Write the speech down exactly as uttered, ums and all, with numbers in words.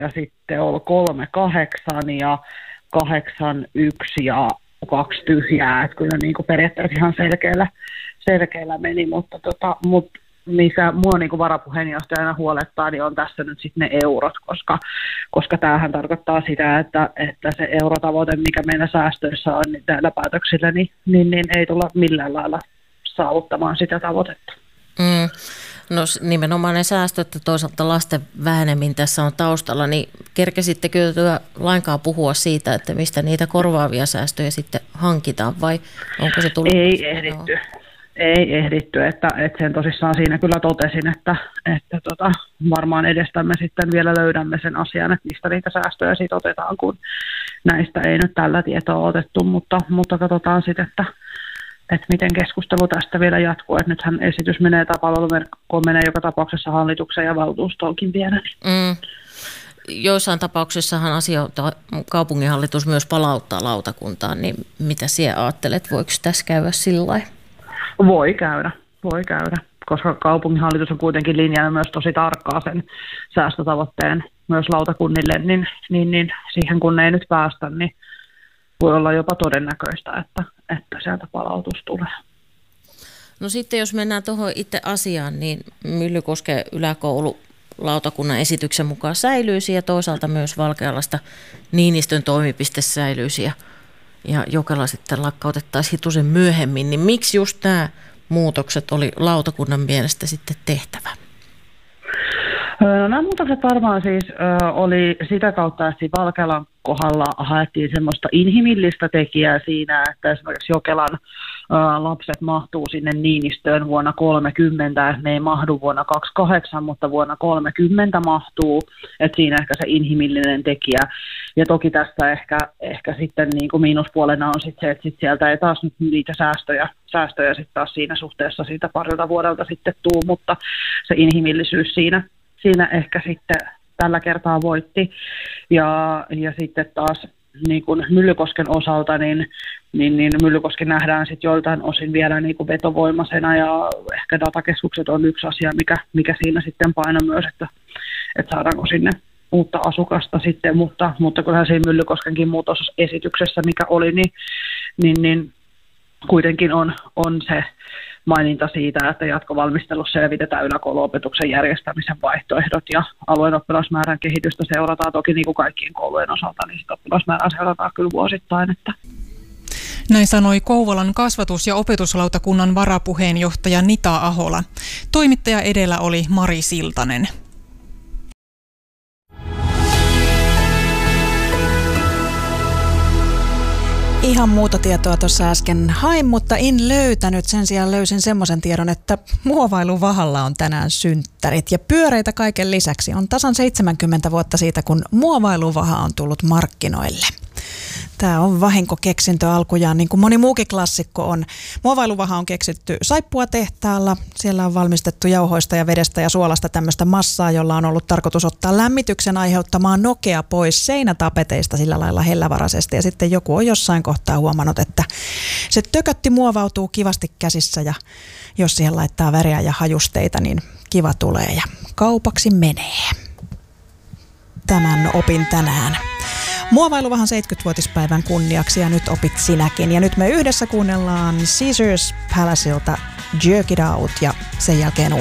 ja sitten oli kolme kahdeksan ja kahdeksan yksi ja kaksi tyhjää, että kyllä niin kuin periaatteessa ihan selkeällä, selkeällä meni, mutta tota, mut mikä mua niin kuin varapuheenjohtajana huolettaa, niin on tässä nyt sitten ne eurot, koska, koska tämähän tarkoittaa sitä, että, että se eurotavoite, mikä meillä säästöissä on, niin täällä päätöksillä, niin, niin, niin ei tulla millään lailla saavuttamaan sitä tavoitetta. Mm. No nimenomaan ne säästöt ja toisaalta lasten vähenemmin tässä on taustalla, niin kerkesittekö lainkaan puhua siitä, että mistä niitä korvaavia säästöjä sitten hankitaan vai onko se tullut? Ei ehditty. Ei ehditty, että, että sen tosissaan siinä kyllä totesin, että, että tota, varmaan edestämme sitten vielä löydämme sen asian, että mistä niitä säästöjä siitä otetaan, kun näistä ei nyt tällä tietoa otettu, mutta, mutta katsotaan sitten, että, että miten keskustelu tästä vielä jatkuu, että nythän esitys menee tai palveluverkkoon menee joka tapauksessa hallituksen ja valtuustoonkin vielä. Mm. Joissain tapauksissahan asioita kaupunginhallitus myös palauttaa lautakuntaan, niin mitä sinä ajattelet, voiko tässä käydä sillä lailla? Voi käydä, voi käydä, koska kaupunginhallitus on kuitenkin linjannut myös tosi tarkkaa sen säästötavoitteen myös lautakunnille, niin, niin, niin siihen kun ei nyt päästä, niin voi olla jopa todennäköistä, että, että sieltä palautus tulee. No sitten jos mennään tuohon itse asiaan, niin Myllykosken yläkoulu lautakunnan esityksen mukaan säilyisi ja toisaalta myös Valkealasta Niinistön toimipiste säilyisi ja ja Jokela sitten lakkautettaisiin hitusen myöhemmin, niin miksi just nämä muutokset oli lautakunnan mielestä sitten tehtävä? No, nämä muutokset varmaan siis ö, oli sitä kautta, että Valkealan kohdalla haettiin semmoista inhimillistä tekijää siinä, että esimerkiksi Jokelan ö, lapset mahtuu sinne Niinistöön vuonna kolmekymmentä, että ne ei mahdu vuonna kaksikymmentäkahdeksan, mutta vuonna kolmekymmentä mahtuu, että siinä ehkä se inhimillinen tekijä. Ja toki tässä ehkä, ehkä sitten niin kuin miinuspuolena on sitten se, että sit sieltä ei taas nyt niitä säästöjä, säästöjä sitten taas siinä suhteessa siitä parilta vuodelta sitten tuu, mutta se inhimillisyys siinä Siinä ehkä sitten tällä kertaa voitti. Ja, ja sitten taas niin kuin Myllykosken osalta, niin, niin, niin Myllykoski nähdään sitten joiltain osin vielä niin kuin vetovoimaisena. Ja ehkä datakeskukset on yksi asia, mikä, mikä siinä sitten painoi myös, että, että saadaanko sinne uutta asukasta sitten. Mutta, mutta kyllähän siinä Myllykoskenkin muutosesityksessä, mikä oli, niin, niin, niin kuitenkin on, on se maininta siitä, että jatkovalmistelussa selvitetään yläkouluopetuksen järjestämisen vaihtoehdot ja alueen oppilasmäärän kehitystä seurataan toki niin kuin kaikkien koulujen osalta, niin sitä oppilasmäärää seurataan kyllä vuosittain. Että. Näin sanoi Kouvolan kasvatus- ja opetuslautakunnan varapuheenjohtaja Nita Ahola. Toimittaja edellä oli Mari Siltanen. Ihan muuta tietoa tuossa äsken hain, mutta en löytänyt. Sen sijaan löysin semmoisen tiedon, että Muovailuvahalla on tänään synttärit ja pyöreitä kaiken lisäksi. On tasan seitsemänkymmentä vuotta siitä, kun Muovailuvaha on tullut markkinoille. Tämä on vahinkokeksintö alkujaan, niin kuin moni muukin klassikko on. Muovailuvaha on keksitty saippuatehtaalla. Siellä on valmistettu jauhoista ja vedestä ja suolasta tämmöistä massaa, jolla on ollut tarkoitus ottaa lämmityksen aiheuttamaan nokea pois seinätapeteista sillä lailla hellävaraisesti. Ja sitten joku on jossain kohtaa huomannut, että se tökötti muovautuu kivasti käsissä ja jos siihen laittaa väriä ja hajusteita, niin kiva tulee ja kaupaksi menee. Tämän opin tänään. Muovailuvahan seitsemänkymmentävuotispäivän kunniaksi ja nyt opit sinäkin. Ja nyt me yhdessä kuunnellaan Caesars Palaceilta Jerk It Out ja sen jälkeen